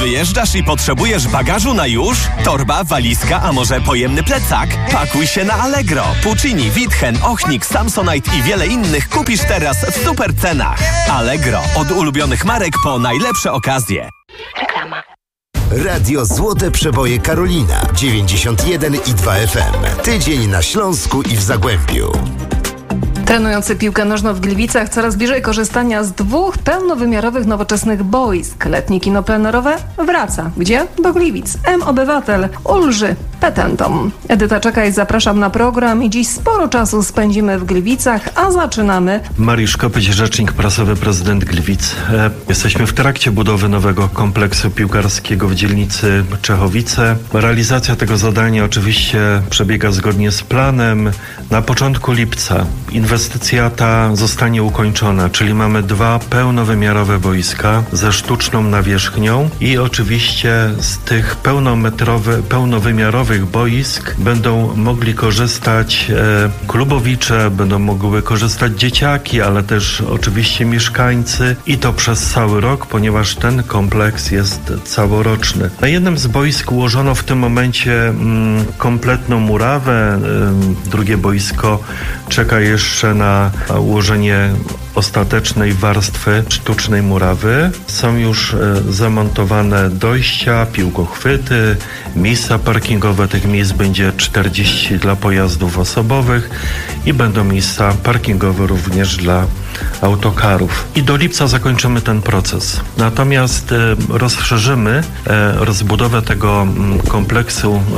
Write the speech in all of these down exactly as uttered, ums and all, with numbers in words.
Wyjeżdżasz i potrzebujesz bagażu na już? Torba, walizka, a może pojemny plecak? Pakuj się na Allegro. Puccini, Witchen, Ochnik, Samsonite i wiele innych kupisz teraz w super cenach. Allegro. Od ulubionych marek po najlepsze okazje. Reklama. Radio Złote Przeboje Karolina dziewięćdziesiąt jeden i dwa F M. Tydzień na Śląsku i w Zagłębiu. Trenujący piłkę nożną w Gliwicach coraz bliżej korzystania z dwóch pełnowymiarowych nowoczesnych boisk. Letnie kino plenerowe wraca. Gdzie? Do Gliwic. M-Obywatel ulży petentom. Edyta Czekaj, zapraszam na program i dziś sporo czasu spędzimy w Gliwicach, a zaczynamy. Mariusz Kopyć, rzecznik prasowy, prezydent Gliwic. E, jesteśmy w trakcie budowy nowego kompleksu piłkarskiego w dzielnicy Czechowice. Realizacja tego zadania oczywiście przebiega zgodnie z planem. Na początku lipca inwestycja ta zostanie ukończona, czyli mamy dwa pełnowymiarowe boiska ze sztuczną nawierzchnią i oczywiście z tych pełnometrowych, pełnowymiarowych boisk będą mogli korzystać e, klubowicze, będą mogły korzystać dzieciaki, ale też oczywiście mieszkańcy i to przez cały rok, ponieważ ten kompleks jest całoroczny. Na jednym z boisk ułożono w tym momencie mm, kompletną murawę, y, drugie boisko czeka jeszcze na ułożenie ostatecznej warstwy sztucznej murawy. Są już e, zamontowane dojścia, piłkochwyty, miejsca parkingowe. Tych miejsc będzie czterdzieści dla pojazdów osobowych i będą miejsca parkingowe również dla autokarów. I do lipca zakończymy ten proces. Natomiast e, rozszerzymy e, rozbudowę tego m, kompleksu e,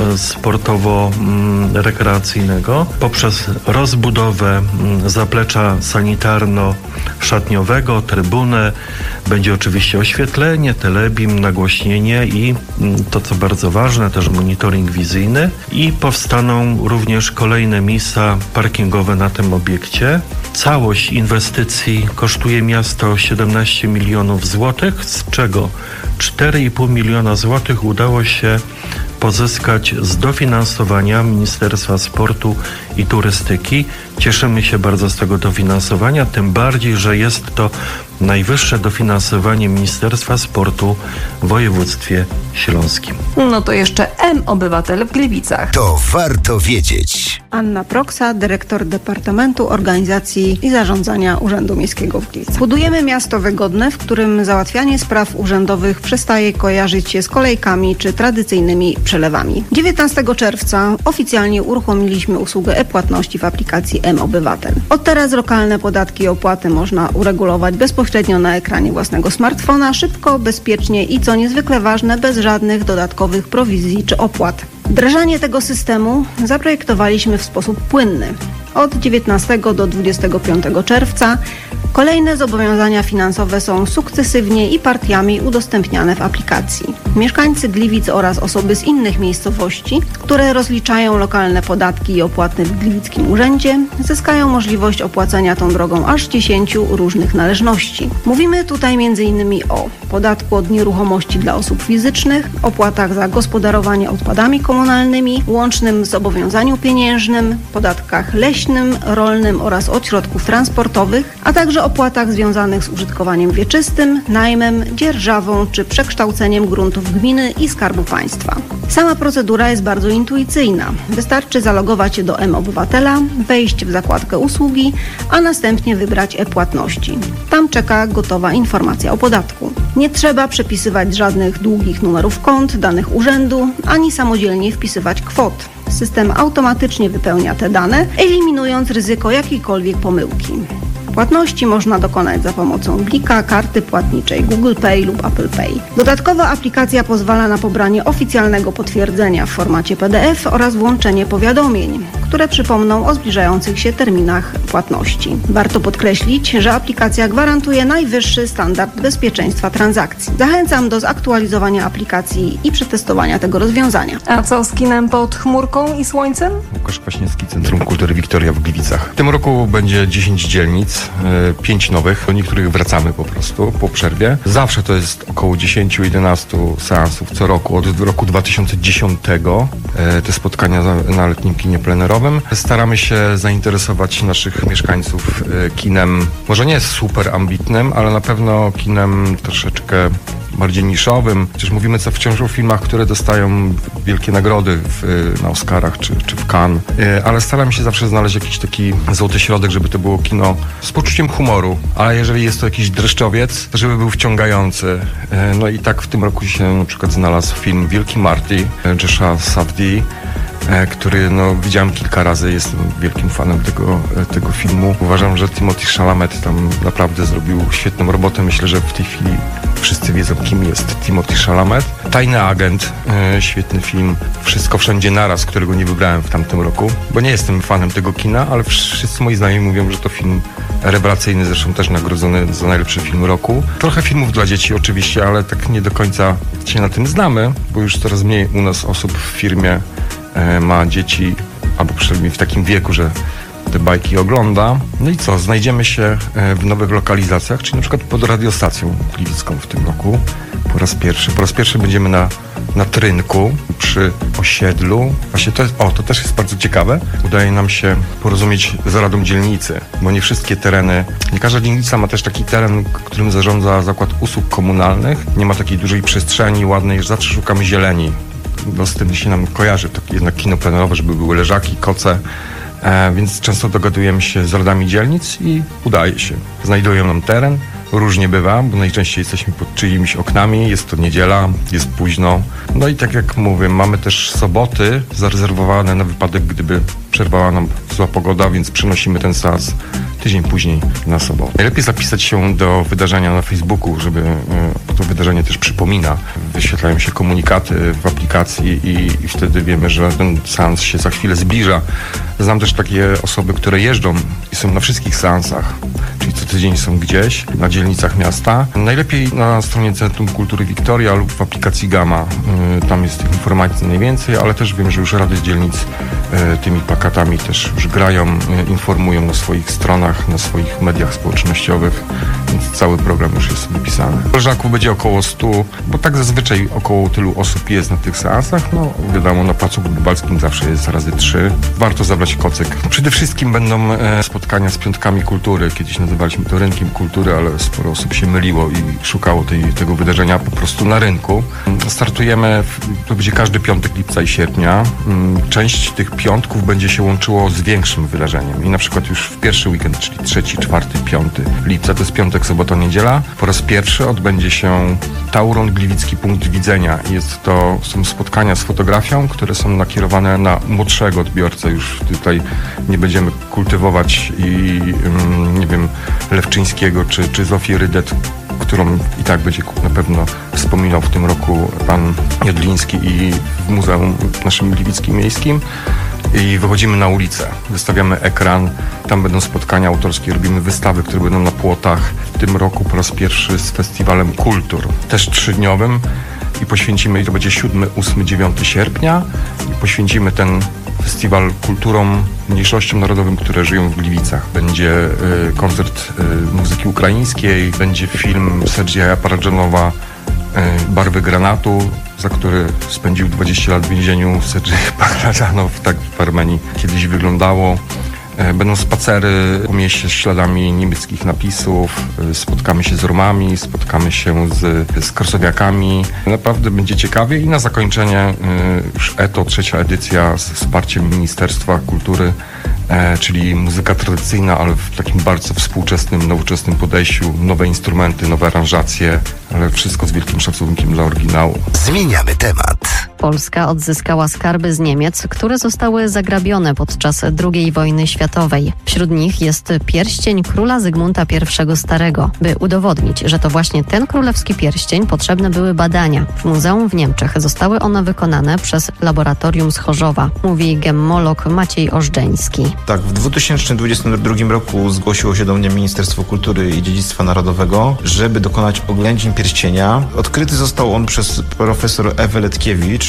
sportowo-rekreacyjnego poprzez rozbudowę m, zaplecza sanitarno szatniowego, trybunę, będzie oczywiście oświetlenie, telebim, nagłośnienie i to, co bardzo ważne, też monitoring wizyjny i powstaną również kolejne miejsca parkingowe na tym obiekcie. Całość inwestycji kosztuje miasto siedemnaście milionów złotych, z czego cztery i pół miliona złotych udało się pozyskać z dofinansowania Ministerstwa Sportu i Turystyki. Cieszymy się bardzo z tego dofinansowania, tym bardziej, że jest to najwyższe dofinansowanie Ministerstwa Sportu w województwie śląskim. No to jeszcze M-Obywatel w Gliwicach. To warto wiedzieć. Anna Proksa, dyrektor Departamentu Organizacji i Zarządzania Urzędu Miejskiego w Gliwicach. Budujemy miasto wygodne, w którym załatwianie spraw urzędowych przestaje kojarzyć się z kolejkami czy tradycyjnymi przelewami. dziewiętnastego czerwca oficjalnie uruchomiliśmy usługę e-płatności w aplikacji M-Obywatel. Od teraz lokalne podatki i opłaty można uregulować bezpośrednio na ekranie własnego smartfona, szybko, bezpiecznie i co niezwykle ważne, bez żadnych dodatkowych prowizji czy opłat. Wdrażanie tego systemu zaprojektowaliśmy w sposób płynny. Od dziewiętnastego do dwudziestego piątego czerwca kolejne zobowiązania finansowe są sukcesywnie i partiami udostępniane w aplikacji. Mieszkańcy Gliwic oraz osoby z innych miejscowości, które rozliczają lokalne podatki i opłaty w Gliwickim Urzędzie, zyskają możliwość opłacenia tą drogą aż dziesięciu różnych należności. Mówimy tutaj między innymi o podatku od nieruchomości dla osób fizycznych, opłatach za gospodarowanie odpadami komunalnymi, łącznym zobowiązaniu pieniężnym, podatkach leśnym, rolnym oraz od środków transportowych, a także opłatach związanych z użytkowaniem wieczystym, najmem, dzierżawą czy przekształceniem gruntów gminy i Skarbu Państwa. Sama procedura jest bardzo intuicyjna. Wystarczy zalogować się do M-Obywatela, wejść w zakładkę usługi, a następnie wybrać e-płatności. Tam czeka gotowa informacja o podatku. Nie trzeba przepisywać żadnych długich numerów kont, danych urzędu, ani samodzielnie wpisywać kwot. System automatycznie wypełnia te dane, eliminując ryzyko jakiejkolwiek pomyłki. Płatności można dokonać za pomocą Blika, karty płatniczej Google Pay lub Apple Pay. Dodatkowo aplikacja pozwala na pobranie oficjalnego potwierdzenia w formacie P D F oraz włączenie powiadomień, które przypomną o zbliżających się terminach płatności. Warto podkreślić, że aplikacja gwarantuje najwyższy standard bezpieczeństwa transakcji. Zachęcam do zaktualizowania aplikacji i przetestowania tego rozwiązania. A co z kinem pod chmurką i słońcem? Łukasz Kwaśniewski, Centrum Kultury Wiktoria w Gliwicach. W tym roku będzie dziesięć dzielnic, pięć nowych. Do niektórych wracamy po prostu po przerwie. Zawsze to jest około dziesięć do jedenastu seansów co roku. Od roku dwa tysiące dziesiątego te spotkania na letnim kinie plenerowym. Staramy się zainteresować naszych mieszkańców kinem, może nie super ambitnym, ale na pewno kinem troszeczkę bardziej niszowym. Przecież mówimy co wciąż o filmach, które dostają wielkie nagrody w, na Oscarach czy, czy w Cannes. Ale staram się zawsze znaleźć jakiś taki złoty środek, żeby to było kino z poczuciem humoru. Ale jeżeli jest to jakiś dreszczowiec, to żeby był wciągający. No i tak w tym roku się na przykład znalazł film Wielki Marty, Josha Safdie, który no, widziałem kilka razy, jestem wielkim fanem tego, tego filmu. Uważam, że Timothée Chalamet tam naprawdę zrobił świetną robotę. Myślę, że w tej chwili wszyscy wiedzą, kim jest Timothée Chalamet. Tajny agent, e, świetny film. Wszystko wszędzie naraz, którego nie wybrałem w tamtym roku, bo nie jestem fanem tego kina, ale wszyscy moi znajomi mówią, że to film rewelacyjny, zresztą też nagrodzony za najlepszy film roku. Trochę filmów dla dzieci oczywiście, ale tak nie do końca się na tym znamy, bo już coraz mniej u nas osób w firmie ma dzieci, albo przynajmniej w takim wieku, że te bajki ogląda. No i co? Znajdziemy się w nowych lokalizacjach, czyli na przykład pod radiostacją gliwicką w tym roku. Po raz pierwszy. Po raz pierwszy będziemy na, na Trynku, przy osiedlu. Właśnie to jest, o, to też jest bardzo ciekawe. Udaje nam się porozumieć z Radą Dzielnicy, bo nie wszystkie tereny, nie każda dzielnica ma też taki teren, którym zarządza Zakład Usług Komunalnych. Nie ma takiej dużej przestrzeni ładnej, że zawsze szukamy zieleni. Bo z tym się nam kojarzy to jednak kino plenerowe, żeby były leżaki, koce, e, więc często dogadujemy się z radami dzielnic i udaje się. Znajdują nam teren, różnie bywa, bo najczęściej jesteśmy pod czyimiś oknami, jest to niedziela, jest późno. No i tak jak mówię, mamy też soboty zarezerwowane na wypadek, gdyby przerwała nam zła pogoda, więc przenosimy ten seans tydzień później na sobotę. Najlepiej zapisać się do wydarzenia na Facebooku, żeby e, to wydarzenie też przypomina. Wyświetlają się komunikaty w aplikacji i, i wtedy wiemy, że ten seans się za chwilę zbliża. Znam też takie osoby, które jeżdżą i są na wszystkich seansach, czyli co tydzień są gdzieś na dzielnicach miasta. Najlepiej na stronie Centrum Kultury Wiktoria lub w aplikacji Gamma. E, tam jest tych informacji najwięcej, ale też wiem, że już rady z dzielnic e, tymi plakatami też już grają, e, informują na swoich stronach, na swoich mediach społecznościowych, więc cały program już jest wypisany. Leżaków będzie około stu, bo tak zazwyczaj około tylu osób jest na tych seansach. No wiadomo, na Placu Grunwaldzkim zawsze jest razy trzy. Warto zabrać kocyk. Przede wszystkim będą e, spotkania z piątkami kultury. Kiedyś nazywaliśmy to rynkiem kultury, ale sporo osób się myliło i szukało tej, tego wydarzenia po prostu na rynku. Startujemy, w, to będzie każdy piątek lipca i sierpnia. Część tych piątków będzie się łączyło z większym wydarzeniem i na przykład już w pierwszy weekend, czyli trzeci, czwarty, piąty lipca, to jest piątek, sobota, niedziela. Po raz pierwszy odbędzie się Tauron Gliwicki Punkt Widzenia. Jest to, są spotkania z fotografią, które są nakierowane na młodszego odbiorcę. Już tutaj nie będziemy kultywować i nie wiem, Lewczyńskiego czy, czy Zofii Rydet, którą i tak będzie na pewno wspominał w tym roku pan Jodliński i w Muzeum naszym Gliwickim Miejskim. I wychodzimy na ulicę, wystawiamy ekran, tam będą spotkania autorskie, robimy wystawy, które będą na płotach. W tym roku po raz pierwszy z Festiwalem Kultur, też trzydniowym i poświęcimy, i to będzie siódmy, ósmy, dziewiąty sierpnia i poświęcimy ten festiwal kulturom, mniejszościom narodowym, które żyją w Gliwicach. Będzie y, koncert y, muzyki ukraińskiej, będzie film Sergeja Paradżanowa y, Barwy Granatu, za który spędził dwadzieścia lat w więzieniu. Sergiej Paradżanow, tak w Armenii kiedyś wyglądało. Będą spacery po mieście z śladami niemieckich napisów, spotkamy się z Romami, spotkamy się z, z krasowiakami. Naprawdę będzie ciekawie i na zakończenie już E T O, trzecia edycja z wsparciem Ministerstwa Kultury, e, czyli muzyka tradycyjna, ale w takim bardzo współczesnym, nowoczesnym podejściu, nowe instrumenty, nowe aranżacje, ale wszystko z wielkim szacunkiem dla oryginału. Zmieniamy temat. Polska odzyskała skarby z Niemiec, które zostały zagrabione podczas drugiej wojny światowej. Wśród nich jest pierścień króla Zygmunta I Starego. By udowodnić, że to właśnie ten królewski pierścień, potrzebne były badania. W muzeum w Niemczech zostały one wykonane przez laboratorium z Chorzowa, mówi gemmolog Maciej Ożdżeński. Tak, w dwa tysiące dwudziestym drugim roku zgłosiło się do mnie Ministerstwo Kultury i Dziedzictwa Narodowego, żeby dokonać oględzin pierścienia. Odkryty został on przez profesor Ewę Letkiewicz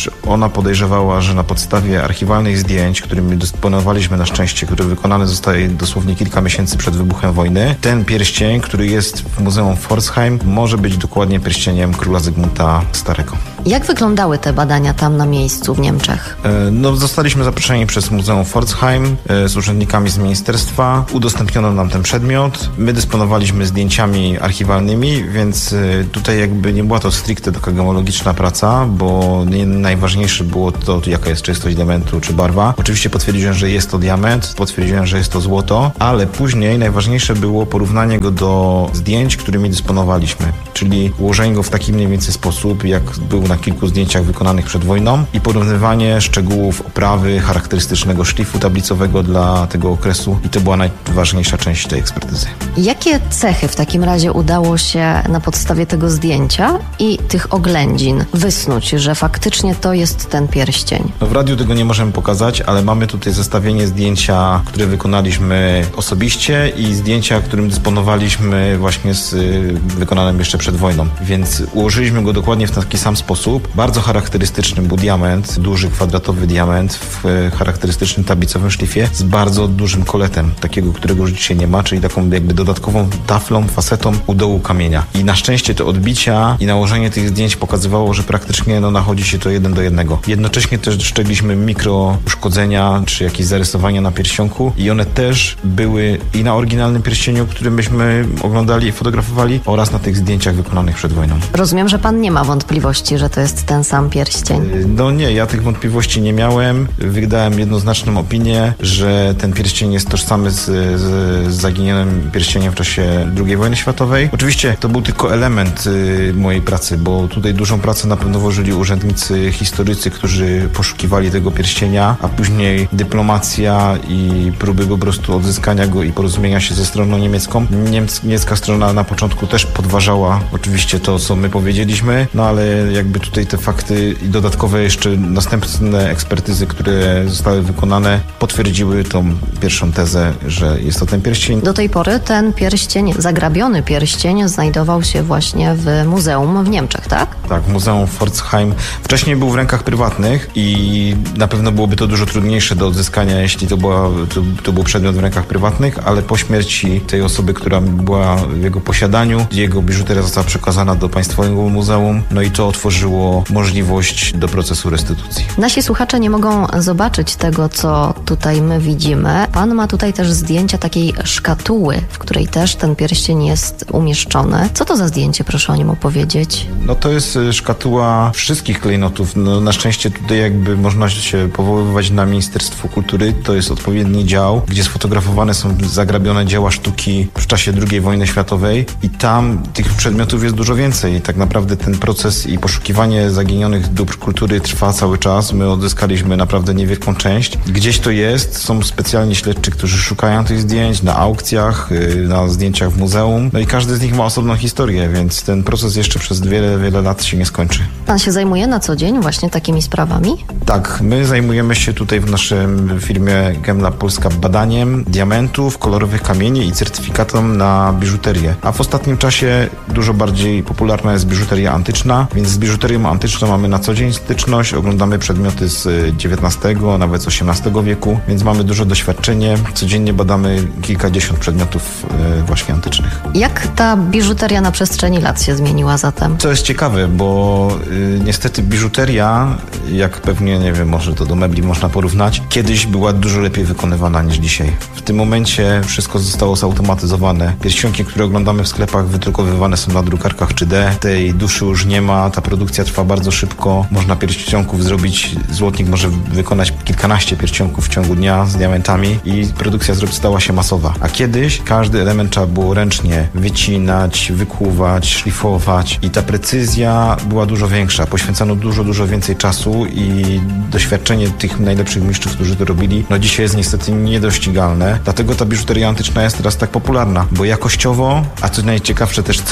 ponieważ ona podejrzewała, że na podstawie archiwalnych zdjęć, którymi dysponowaliśmy na szczęście, które wykonane zostały dosłownie kilka miesięcy przed wybuchem wojny, ten pierścień, który jest w Muzeum Pforzheim, może być dokładnie pierścieniem króla Zygmunta Starego. Jak wyglądały te badania tam na miejscu w Niemczech? No, zostaliśmy zaproszeni przez Muzeum Pforzheim z urzędnikami z ministerstwa. Udostępniono nam ten przedmiot. My dysponowaliśmy zdjęciami archiwalnymi, więc tutaj jakby nie była to stricte taka gemologiczna praca, bo nie najważniejsze było to, jaka jest czystość diamentu czy barwa. Oczywiście potwierdziłem, że jest to diament, potwierdziłem, że jest to złoto, ale później najważniejsze było porównanie go do zdjęć, którymi dysponowaliśmy, czyli ułożenie go w taki mniej więcej sposób, jak był na kilku zdjęciach wykonanych przed wojną i porównywanie szczegółów oprawy, charakterystycznego szlifu tablicowego dla tego okresu i to była najważniejsza część tej ekspertyzy. Jakie cechy w takim razie udało się na podstawie tego zdjęcia i tych oględzin wysnuć, że faktycznie to jest ten pierścień? No w radiu tego nie możemy pokazać, ale mamy tutaj zestawienie zdjęcia, które wykonaliśmy osobiście i zdjęcia, którym dysponowaliśmy właśnie z wykonanym jeszcze przed wojną. Więc ułożyliśmy go dokładnie w taki sam sposób. Bardzo charakterystyczny był diament, duży kwadratowy diament w charakterystycznym tablicowym szlifie z bardzo dużym koletem, takiego, którego już dzisiaj nie ma, czyli taką jakby dodatkową taflą, fasetą u dołu kamienia. I na szczęście te odbicia i nałożenie tych zdjęć pokazywało, że praktycznie no, nachodzi się to jeden do jednego. Jednocześnie też dostrzegliśmy mikro uszkodzenia czy jakieś zarysowania na pierścionku i one też były i na oryginalnym pierścieniu, który myśmy oglądali i fotografowali, oraz na tych zdjęciach wykonanych przed wojną. Rozumiem, że pan nie ma wątpliwości, że to jest ten sam pierścień. No nie, ja tych wątpliwości nie miałem. Wydałem jednoznaczną opinię, że ten pierścień jest tożsamy z, z, z zaginionym pierścieniem w czasie drugiej wojny światowej. Oczywiście to był tylko element y, mojej pracy, bo tutaj dużą pracę na pewno włożyli urzędnicy, historycy, którzy poszukiwali tego pierścienia, a później dyplomacja i próby po prostu odzyskania go i porozumienia się ze stroną niemiecką. Niemc, niemiecka strona na początku też podważała oczywiście to, co my powiedzieliśmy, no ale jakby tutaj te fakty i dodatkowe jeszcze następne ekspertyzy, które zostały wykonane, potwierdziły tą pierwszą tezę, że jest to ten pierścień. Do tej pory ten pierścień, zagrabiony pierścień, znajdował się właśnie w muzeum w Niemczech, tak? Tak, w Muzeum Pforzheim. Wcześniej był w rękach prywatnych i na pewno byłoby to dużo trudniejsze do odzyskania, jeśli to, była, to, to był przedmiot w rękach prywatnych, ale po śmierci tej osoby, która była w jego posiadaniu, jego biżuteria została przekazana do Państwowego Muzeum, no i to otworzyło możliwość do procesu restytucji. Nasi słuchacze nie mogą zobaczyć tego, co tutaj my widzimy. Pan ma tutaj też zdjęcia takiej szkatuły, w której też ten pierścień jest umieszczony. Co to za zdjęcie, proszę o nim opowiedzieć? No to jest szkatuła wszystkich klejnotów. No, na szczęście tutaj jakby można się powoływać na Ministerstwo Kultury. To jest odpowiedni dział, gdzie sfotografowane są zagrabione dzieła sztuki w czasie drugiej wojny światowej i tam tych przedmiotów jest dużo więcej. Tak naprawdę ten proces i poszukiwanie zaginionych dóbr kultury trwa cały czas. My odzyskaliśmy naprawdę niewielką część. Gdzieś to jest. Są specjalni śledczy, którzy szukają tych zdjęć na aukcjach, na zdjęciach w muzeum. No i każdy z nich ma osobną historię, więc ten proces jeszcze przez wiele, wiele lat się nie skończy. Pan się zajmuje na co dzień właśnie takimi sprawami? Tak, my zajmujemy się tutaj w naszym firmie Gemla Polska badaniem diamentów, kolorowych kamieni i certyfikatem na biżuterię. A w ostatnim czasie dużo bardziej popularna jest biżuteria antyczna, więc z biżuterią antyczną mamy na co dzień styczność, oglądamy przedmioty z dziewiętnastego, nawet z osiemnastego wieku, więc mamy duże doświadczenie. Codziennie badamy kilkadziesiąt przedmiotów właśnie antycznych. Jak ta biżuteria na przestrzeni lat się zmieniła zatem? Co jest ciekawe, bo y, niestety biżuteria, jak pewnie, nie wiem, może to do mebli można porównać, kiedyś była dużo lepiej wykonywana niż dzisiaj. W tym momencie wszystko zostało zautomatyzowane. Pierścionki, które oglądamy w sklepach, wydrukowywane są na drukarkach trzy D. Tej duszy już nie ma, ta produkcja trwa bardzo szybko. Można pierścionków zrobić, złotnik może wykonać kilkanaście pierścionków w ciągu dnia z diamentami i produkcja stała się masowa. A kiedyś każdy element trzeba było ręcznie wycinać, wykuwać, szlifować i ta precyzja była dużo większa. Poświęcano dużo, dużo więcej czasu i doświadczenie tych najlepszych mistrzów, którzy to robili, no dzisiaj jest niestety niedościgalne. Dlatego ta biżuteria antyczna jest teraz tak popularna, bo jakościowo, a co najciekawsze też cenowo,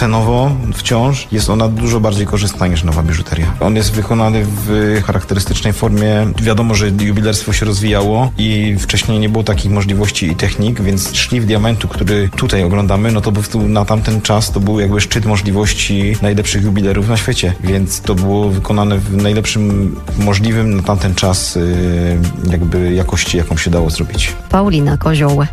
to wciąż jest ona dużo bardziej korzystna niż nowa biżuteria. On jest wykonany w charakterystycznej formie. Wiadomo, że jubilerstwo się rozwijało i wcześniej nie było takich możliwości i technik, więc szlif diamentu, który tutaj oglądamy, no to był na tamten czas to był jakby szczyt możliwości najlepszych jubilerów na świecie, więc to było wykonane w najlepszym możliwym na tamten czas jakby jakości, jaką się dało zrobić. Paulina Kozioł.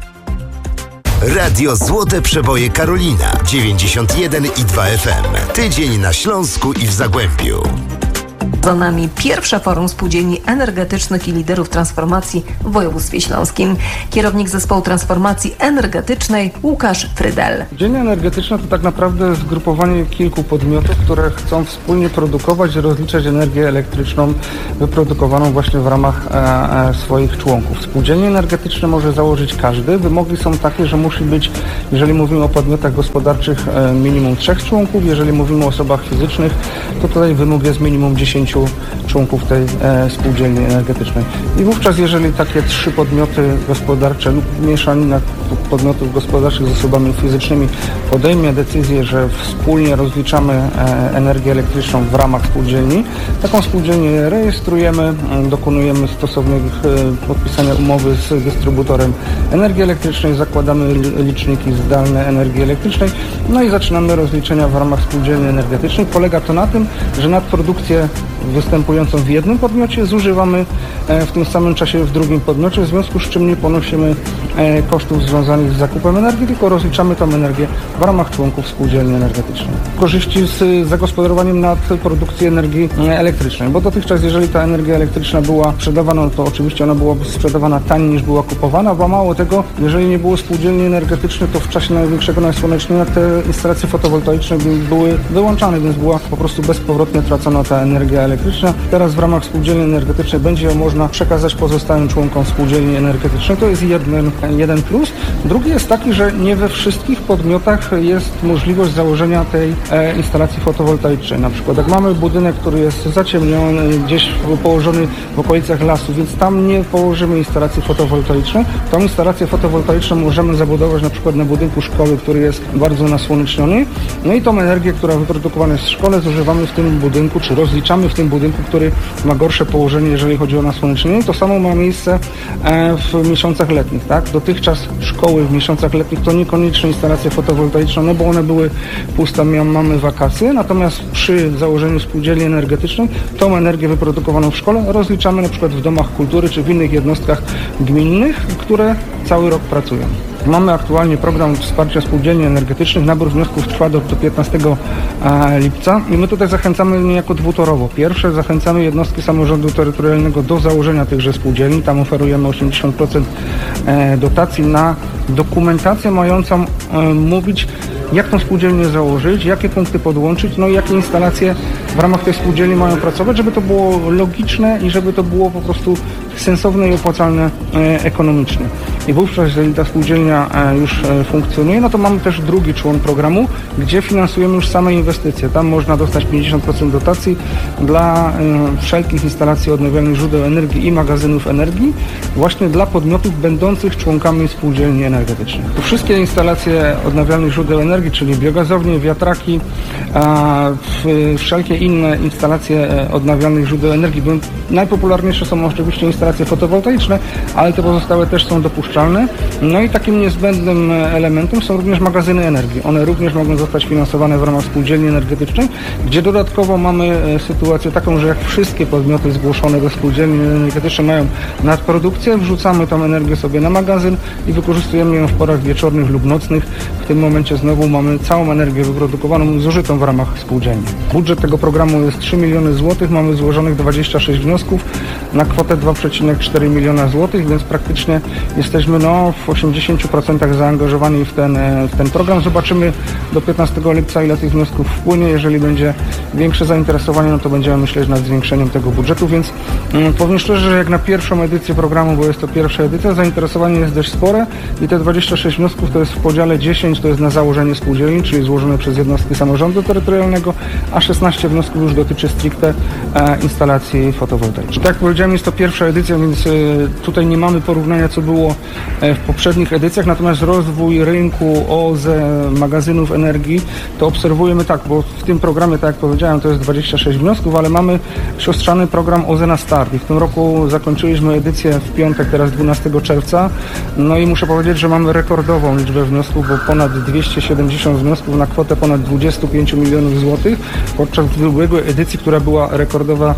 Radio Złote Przeboje Karolina dziewięćdziesiąt jeden i dwa F M. Tydzień na Śląsku i w Zagłębiu. Za nami pierwsze forum spółdzielni energetycznych i liderów transformacji w województwie śląskim. Kierownik zespołu transformacji energetycznej Łukasz Frydel. Spółdzielnie energetyczne to tak naprawdę zgrupowanie kilku podmiotów, które chcą wspólnie produkować i rozliczać energię elektryczną wyprodukowaną właśnie w ramach e, e, swoich członków. Spółdzielnie energetyczne może założyć każdy. Wymogi są takie, że musi być, jeżeli mówimy o podmiotach gospodarczych, e, minimum trzech członków. Jeżeli mówimy o osobach fizycznych, to tutaj wymóg jest minimum dziesięciu członków tej e, spółdzielni energetycznej. I wówczas, jeżeli takie trzy podmioty gospodarcze lub mieszanina podmiotów gospodarczych z osobami fizycznymi podejmie decyzję, że wspólnie rozliczamy e, energię elektryczną w ramach spółdzielni, taką spółdzielnię rejestrujemy, dokonujemy stosownego e, podpisania umowy z dystrybutorem energii elektrycznej, zakładamy liczniki zdalne energii elektrycznej, no i zaczynamy rozliczenia w ramach spółdzielni energetycznej. Polega to na tym, że nadprodukcję występującą w jednym podmiocie zużywamy w tym samym czasie w drugim podmiocie, w związku z czym nie ponosimy kosztów związanych z zakupem energii, tylko rozliczamy tą energię w ramach członków spółdzielni energetycznej. Korzyści z zagospodarowaniem nadprodukcji energii elektrycznej, bo dotychczas jeżeli ta energia elektryczna była sprzedawana, to oczywiście ona była sprzedawana taniej niż była kupowana, bo mało tego, jeżeli nie było spółdzielni energetycznych, to w czasie największego nasłonecznienia te instalacje fotowoltaiczne były wyłączane, więc była po prostu bezpowrotnie tracona ta energia elektryczna. Teraz w ramach spółdzielni energetycznej będzie ją można przekazać pozostałym członkom spółdzielni energetycznej. To jest jeden, jeden plus. Drugi jest taki, że nie we wszystkich podmiotach jest możliwość założenia tej e, instalacji fotowoltaicznej. Na przykład jak mamy budynek, który jest zaciemniony, gdzieś położony w okolicach lasu, więc tam nie położymy instalacji fotowoltaicznej. Tą instalację fotowoltaiczną możemy zabudować na przykład na budynku szkoły, który jest bardzo nasłoneczniony. No i tą energię, która wyprodukowana jest w szkole, zużywamy w tym budynku, czy rozliczamy w tym budynku, który ma gorsze położenie, jeżeli chodzi o nasłonecznienie. To samo ma miejsce w miesiącach letnich, tak? Dotychczas szkoły w miesiącach letnich to niekoniecznie instalacje fotowoltaiczne, no bo one były puste, mamy wakacje, natomiast przy założeniu spółdzielni energetycznej tą energię wyprodukowaną w szkole rozliczamy na przykład w domach kultury, czy w innych jednostkach gminnych, które cały rok pracują. Mamy aktualnie program wsparcia spółdzielni energetycznych. Nabór wniosków trwa do, do piętnastego lipca i my tutaj zachęcamy niejako dwutorowo. Pierwsze, zachęcamy jednostki samorządu terytorialnego do założenia tychże spółdzielni. Tam oferujemy osiemdziesiąt procent dotacji na dokumentację mającą mówić, jak tą spółdzielnię założyć, jakie punkty podłączyć, no i jakie instalacje w ramach tej spółdzielni mają pracować, żeby to było logiczne i żeby to było po prostu sensowne i opłacalne e, ekonomicznie. I wówczas, jeżeli ta spółdzielnia e, już e, funkcjonuje, no to mamy też drugi człon programu, gdzie finansujemy już same inwestycje. Tam można dostać pięćdziesiąt procent dotacji dla e, wszelkich instalacji odnawialnych źródeł energii i magazynów energii, właśnie dla podmiotów będących członkami spółdzielni energetycznych. To wszystkie instalacje odnawialnych źródeł energii, czyli biogazownie, wiatraki, a, w, wszelkie inne instalacje odnawialnych źródeł energii, bo najpopularniejsze są oczywiście instalacje fotowoltaiczne, ale te pozostałe też są dopuszczalne. No i takim niezbędnym elementem są również magazyny energii. One również mogą zostać finansowane w ramach spółdzielni energetycznej, gdzie dodatkowo mamy sytuację taką, że jak wszystkie podmioty zgłoszone do spółdzielni energetycznej mają nadprodukcję, wrzucamy tą energię sobie na magazyn i wykorzystujemy ją w porach wieczornych lub nocnych. W tym momencie znowu mamy całą energię wyprodukowaną, zużytą w ramach spółdzielni. Budżet tego programu jest trzy miliony złotych, mamy złożonych dwadzieścia sześć wniosków na kwotę dwa przecinek cztery miliona złotych, więc praktycznie jesteśmy no, w osiemdziesięciu procentach zaangażowani w ten, w ten program. Zobaczymy do piętnastego lipca, ile tych wniosków wpłynie. Jeżeli będzie większe zainteresowanie, no to będziemy myśleć nad zwiększeniem tego budżetu, więc mm, powiem szczerze, że jak na pierwszą edycję programu, bo jest to pierwsza edycja, zainteresowanie jest dość spore i te dwadzieścia sześć wniosków to jest w podziale dziesięć, to jest na założenie spółdzielni, czyli złożone przez jednostki samorządu terytorialnego, a szesnaście wniosków już dotyczy stricte e, instalacji fotowoltaicznej. Tak jak powiedziałem, jest to pierwsza edycja, więc e, tutaj nie mamy porównania, co było w poprzednich edycjach, natomiast rozwój rynku O Z E, magazynów energii, to obserwujemy tak, bo w tym programie, tak jak powiedziałem, to jest dwadzieścia sześć wniosków, ale mamy siostrzany program O Z E na start i w tym roku zakończyliśmy edycję w piątek, teraz dwunastego czerwca, no i muszę powiedzieć, że mamy rekordową liczbę wniosków, bo ponad dwieście siedemdziesiąt wniosków na kwotę ponad dwadzieścia pięć milionów złotych, podczas ubiegłej edycji, która była rekordowa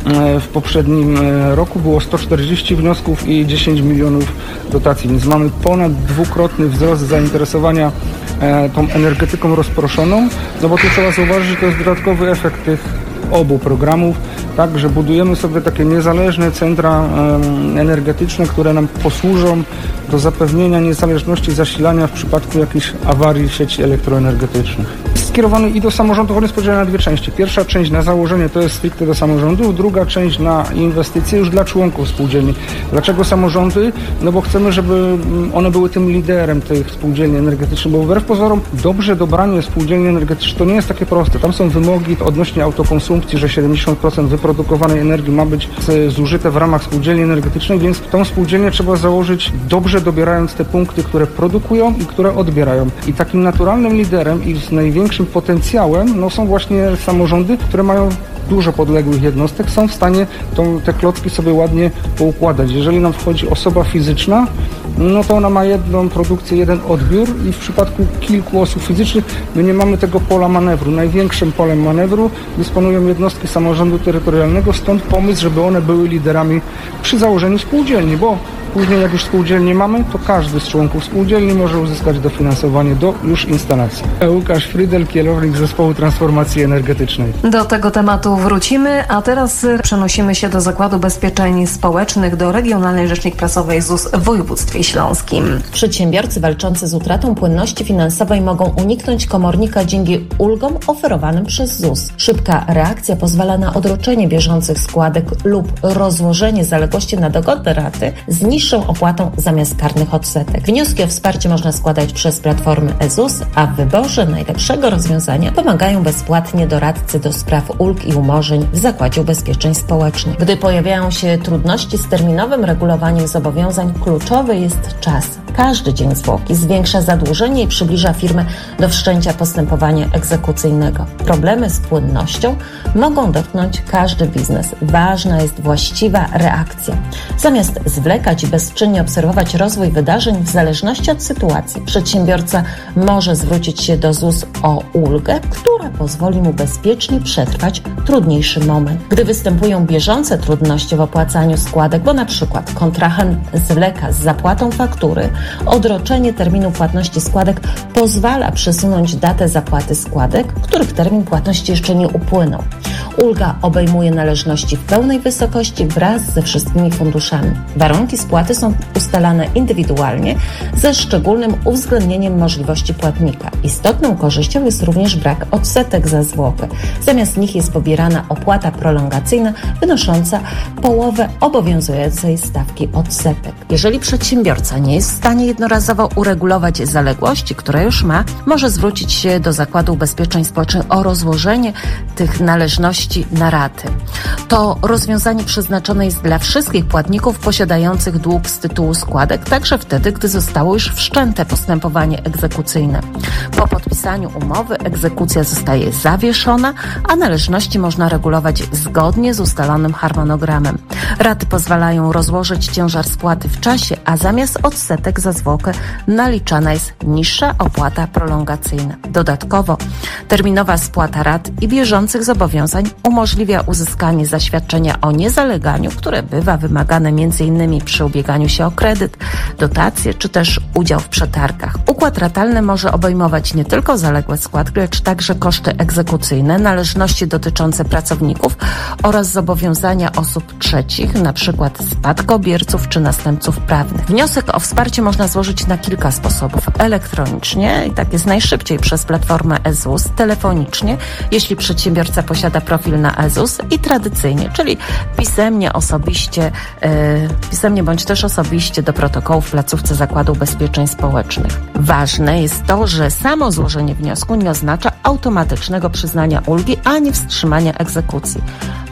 w poprzednim roku, było sto czterdzieści wniosków i dziesięć milionów dotacji, więc mamy ponad dwukrotny wzrost zainteresowania tą energetyką rozproszoną, no bo tu trzeba zauważyć, że to jest dodatkowy efekt tych obu programów, tak, że budujemy sobie takie niezależne centra energetyczne, które nam posłużą do zapewnienia niezależności zasilania w przypadku jakichś awarii sieci elektroenergetycznych. Jest skierowany i do samorządów, on jest podzielony na dwie części. Pierwsza część na założenie to jest stricte do samorządów, druga część na inwestycje już dla członków spółdzielni. Dlaczego samorządy? No bo chcemy, żeby one były tym liderem tych spółdzielni energetycznych, bo wbrew pozorom dobrze dobranie spółdzielni energetycznych to nie jest takie proste. Tam są wymogi odnośnie autokonsumpcji, że siedemdziesiąt procent wyprodukowanej energii ma być zużyte w ramach spółdzielni energetycznej, więc tą spółdzielnię trzeba założyć dobrze dobierając te punkty, które produkują i które odbierają. I takim naturalnym liderem i z największym potencjałem no, są właśnie samorządy, które mają dużo podległych jednostek, są w stanie tą, te klocki sobie ładnie poukładać. Jeżeli nam wchodzi osoba fizyczna, no to ona ma jedną produkcję, jeden odbiór i w przypadku kilku osób fizycznych my nie mamy tego pola manewru. Największym polem manewru dysponują jednostki samorządu terytorialnego, stąd pomysł, żeby one były liderami przy założeniu spółdzielni, bo później jak już spółdzielnie mamy, to każdy z członków spółdzielni może uzyskać dofinansowanie do już instalacji. Łukasz Frydel, kierownik Zespołu Transformacji Energetycznej. Do tego tematu wrócimy, a teraz przenosimy się do Zakładu Ubezpieczeń Społecznych, do Regionalnej Rzecznik Prasowej Z U S w województwie śląskim. Przedsiębiorcy walczący z utratą płynności finansowej mogą uniknąć komornika dzięki ulgom oferowanym przez Z U S. Szybka reakcja pozwala na odroczenie bieżących składek lub rozłożenie zaległości na dogodne raty z niższą opłatą zamiast karnych odsetek. Wnioski o wsparcie można składać przez platformy E Z U S, a w wyborze najlepszego rozwiązania pomagają bezpłatnie doradcy do spraw ulg i umorzeń w Zakładzie Ubezpieczeń Społecznych. Gdy pojawiają się trudności z terminowym regulowaniem zobowiązań, kluczowy jest czas. Każdy dzień zwłoki zwiększa zadłużenie i przybliża firmy do wszczęcia postępowania egzekucyjnego. Problemy z płynnością mogą dotknąć każdy biznes. Ważna jest właściwa reakcja. Zamiast zwlekać i bezczynnie obserwować rozwój wydarzeń w zależności od sytuacji, przedsiębiorca może zwrócić się do Z U S o ulgę, która pozwoli mu bezpiecznie przetrwać trudniejszy moment. Gdy występują bieżące trudności w opłacaniu składek, bo na przykład kontrahent zwleka z zapłatą faktury, odroczenie terminu płatności składek pozwala przesunąć datę zapłaty składek, których termin płatności jeszcze nie upłynął. Ulga obejmuje należności w pełnej wysokości wraz ze wszystkimi funduszami. Warunki spłaty są ustalane indywidualnie ze szczególnym uwzględnieniem możliwości płatnika. Istotną korzyścią jest również brak odsetek za zwłokę. Zamiast nich jest pobierana opłata prolongacyjna wynosząca połowę obowiązującej stawki odsetek. Jeżeli przedsiębiorca nie jest w stanie jednorazowo uregulować zaległości, które już ma, może zwrócić się do Zakładu Ubezpieczeń Społecznych o rozłożenie tych należności na raty. To rozwiązanie przeznaczone jest dla wszystkich płatników posiadających dług z tytułu składek, także wtedy, gdy zostało już wszczęte postępowanie egzekucyjne. Po podpisaniu umowy egzekucja zostaje zawieszona, a należności można regulować zgodnie z ustalonym harmonogramem. Raty pozwalają rozłożyć ciężar spłaty w czasie, a zamiast odsetek za zwłokę naliczana jest niższa opłata prolongacyjna. Dodatkowo terminowa spłata rat i bieżących zobowiązań umożliwia uzyskanie zaświadczenia o niezaleganiu, które bywa wymagane między innymi przy ubieganiu się o kredyt, dotacje czy też udział w przetargach. Układ ratalny może obejmować nie tylko zaległe składki, lecz także koszty egzekucyjne, należności dotyczące pracowników oraz zobowiązania osób trzecich, np. spadkobierców czy następców prawnych. Wniosek o wsparcie można złożyć na kilka sposobów. Elektronicznie, i tak jest najszybciej przez platformę E Z U S, telefonicznie, jeśli przedsiębiorca posiada profil na E Z U S i tradycyjnie, czyli pisemnie, osobiście, yy, pisemnie bądź też osobiście do protokołu w placówce Zakładu Ubezpieczeń Społecznych. Ważne jest to, że samo złożenie wniosku nie oznacza automatycznego przyznania ulgi ani wstrzymania egzekucji.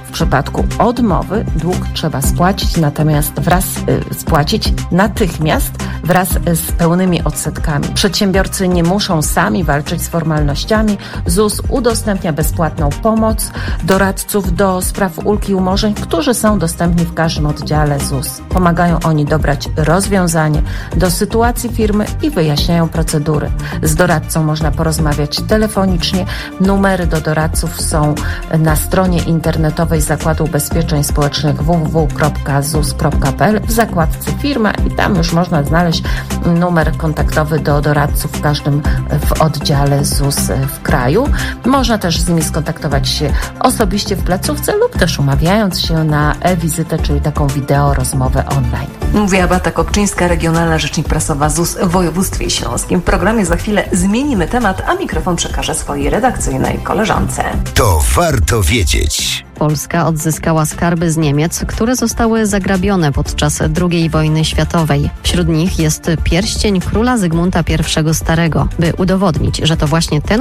W przypadku odmowy dług trzeba spłacić, natomiast wraz y, spłacić natychmiast wraz z pełnymi odsetkami. Przedsiębiorcy nie muszą sami walczyć z formalnościami. Z U S udostępnia bezpłatną pomoc doradców do spraw ulg i umorzeń, którzy są dostępni w każdym oddziale Z U S. Pomagają oni dobrać rozwiązanie do sytuacji firmy i wyjaśniają procedury. Z doradcą można porozmawiać telefonicznie. Numery do doradców są na stronie internetowej Zakładu Ubezpieczeń Społecznych w w w kropka zus kropka p l w zakładce firma i tam już można znaleźć numer kontaktowy do doradców w każdym w oddziale Z U S w kraju. Można też z nimi skontaktować się osobiście w placówce lub też umawiając się na e-wizytę, czyli taką wideo rozmowę online. Mówi Beata Kopczyńska, regionalna rzecznik prasowa Z U S w województwie śląskim. W programie za chwilę zmienimy temat, a mikrofon przekażę swojej redakcyjnej koleżance. To warto wiedzieć. Polska odzyskała skarby z Niemiec, które zostały zagrabione podczas drugiej wojny światowej. Wśród nich jest pierścień króla Zygmunta pierwszego Starego. By udowodnić, że to właśnie ten